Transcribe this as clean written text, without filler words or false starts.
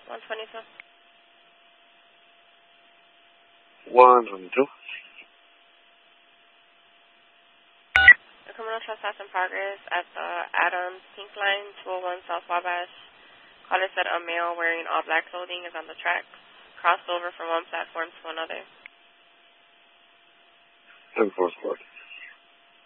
122. 122. A criminal trespass in progress at the Adams Pink Line, 201 South Wabash. Caller said a male wearing all black clothing is on the tracks, crossed over from one platform to another. 10-4 squad.